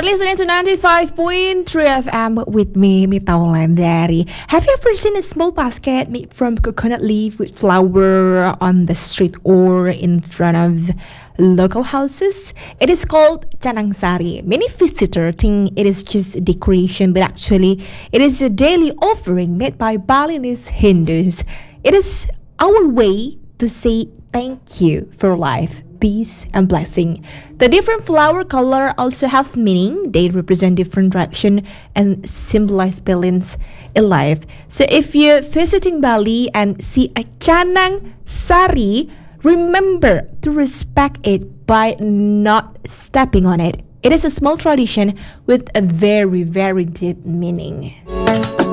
listening to 95.3 FM with me, Mita Wulandari. Have you ever seen a small basket made from coconut leaf with flower on the street or in front of local houses? It is called Canang Sari. Many visitors think it is just decoration, but actually it is a daily offering made by Balinese Hindus. It is our way to say thank you for life, peace, and blessing. The different flower color also have meaning. They represent different direction and symbolize balance in life. So if you're visiting Bali and see a Canang Sari, remember to respect it by not stepping on it. It is a small tradition with a very, very deep meaning.